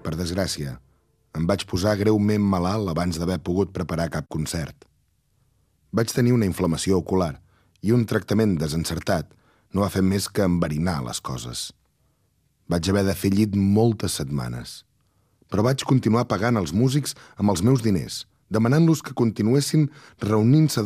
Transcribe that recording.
per desgràcia, em vaig posar greument malalt abans d'haver pogut preparar cap concert. Vaig tenir una inflamació ocular i un tractament desencertat no va fer més que enverinar les coses. Vaig haver de fer llit moltes setmanes, però vaig continuar pagant els músics amb els meus diners, demanant-los que continuessin reunint-se